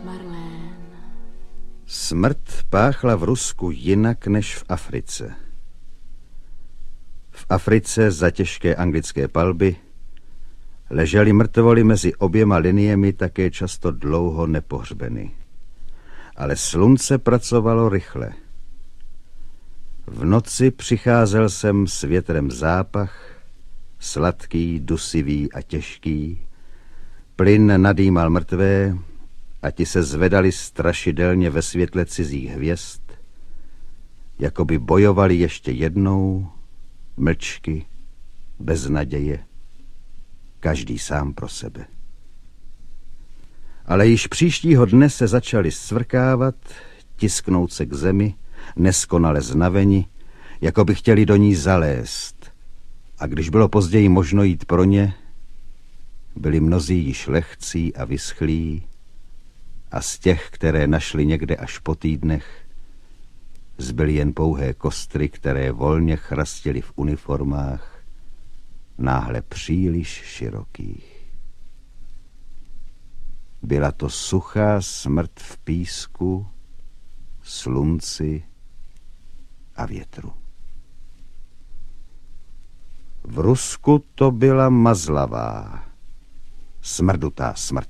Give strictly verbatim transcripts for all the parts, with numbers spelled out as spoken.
Marlén. Smrt páchla v Rusku jinak než v Africe. V Africe za těžké anglické palby leželi mrtvoly mezi oběma liniemi také často dlouho nepohřbeny. Ale slunce pracovalo rychle. V noci přicházel sem s větrem zápach, sladký, dusivý a těžký. Plyn nadýmal mrtvé a ti se zvedali strašidelně ve světle cizích hvězd, jako by bojovali ještě jednou, mlčky, bez naděje, každý sám pro sebe. Ale již příštího dne se začali svrkávat, tisknout se k zemi, neskonale znaveni, jako by chtěli do ní zalézt. A když bylo později možno jít pro ně, byli mnozí již lehcí a vyschlí, a z těch, které našli někde až po týdnech, zbyly jen pouhé kostry, které volně chrastily v uniformách, náhle příliš širokých. Byla to suchá smrt v písku, slunci a větru. V Rusku to byla mazlavá, smrdutá smrt.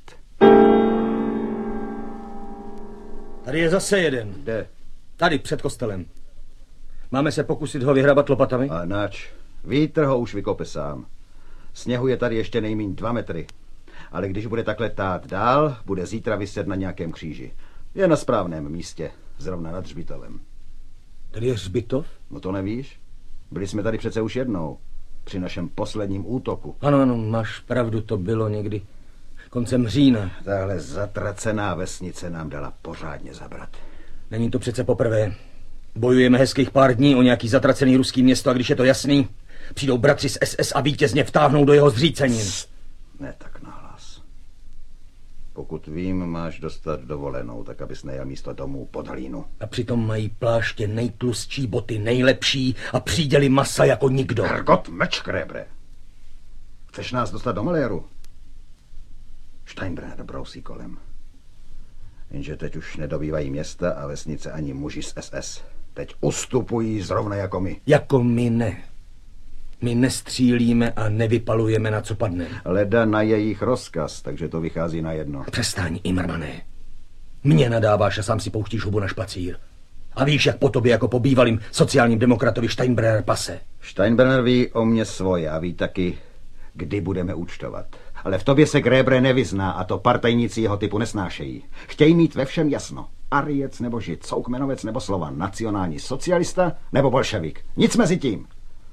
Tady je zase jeden. Kde? Tady, před kostelem. Máme se pokusit ho vyhrabat lopatami? A nač, vítr ho už vykope sám. Sněhu je tady ještě nejméně dva metry. Ale když bude takhle tát dál, bude zítra vyset na nějakém kříži. Je na správném místě, zrovna nad hřbitovem. Tady je hřbitov? No to nevíš? Byli jsme tady přece už jednou. Při našem posledním útoku. Ano, ano, máš pravdu, to bylo někdy koncem října. Tahle zatracená vesnice nám dala pořádně zabrat. Není to přece poprvé. Bojujeme hezkých pár dní o nějaký zatracený ruský město a když je to jasný, přijdou bratři z S S a vítězně vtáhnou do jeho zřícenin. Ne tak nahlas. Pokud vím, máš dostat dovolenou, tak abys nejel místo domů pod hlínu. A přitom mají pláště nejtlustší, boty nejlepší a příděly masa jako nikdo. Hergot, meč, Krébre. Chceš nás dostat do maléru? Steinbrenner brousí kolem. Jenže teď už nedobývají města a vesnice ani muži z S S. Teď ustupují zrovna jako my. Jako my ne. My nestřílíme a nevypalujeme, na co padne. Leda na jejich rozkaz, takže to vychází na jedno. Přestaň, Immermane. Mně nadáváš a sám si pouštíš hubu na špacír. A víš, jak po tobě, jako po bývalým sociálním demokratovi Steinbrenner pase. Steinbrenner ví o mě svoje a ví taky, kdy budeme účtovat. Ale v tobě se Grébre nevyzná a to partajníci jeho typu nesnášejí. Chtějí mít ve všem jasno. Ariec nebo Žid, Coukmenovec nebo Slovan, nacionální socialista nebo bolševik. Nic mezi tím.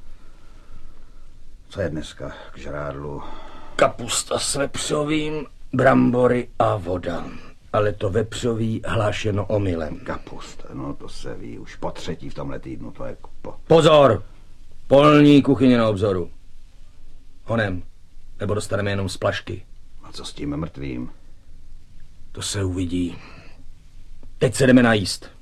Co je dneska k žrádlu? Kapusta s vepřovým, brambory a voda. Ale to vepřový hlášeno omylem. Kapusta, no to se ví už po třetí v tomhle týdnu, to je po... Pozor! Polní kuchyně na obzoru. Honem, nebo dostaneme jenom z plašky. A co s tím mrtvým? To se uvidí. Teď se jdeme najíst.